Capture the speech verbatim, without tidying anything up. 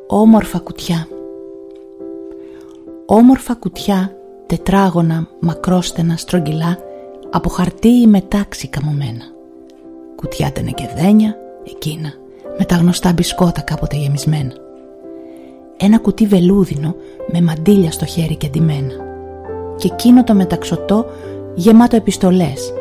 Όμορφα κουτιά. Όμορφα κουτιά, τετράγωνα, μακρόστενα, στρογγυλά, από χαρτί ή μετάξι καμωμένα. Κουτιά τενεκεδένια, εκείνα, με τα γνωστά μπισκότα κάποτε γεμισμένα. Ένα κουτί βελούδινο με μαντίλια στο χέρι και ντυμένα. Και εκείνο το μεταξωτό γεμάτο επιστολές,